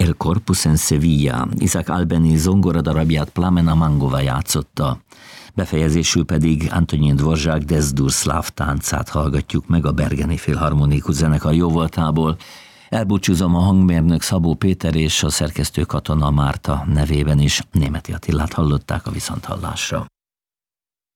El Corpus en Sevilla, Isaac Albeni zongoradarabját Plamena Mangova játszotta. Befejezésül pedig Antonín Dvořák Desdur szláv táncát hallgatjuk meg a Bergeni Filharmonikus Zenekar jóvoltából. Elbúcsúzom a hangmérnök Szabó Péter és a szerkesztő Katona Márta nevében is. Németi Attilát hallották, a viszonthallásra.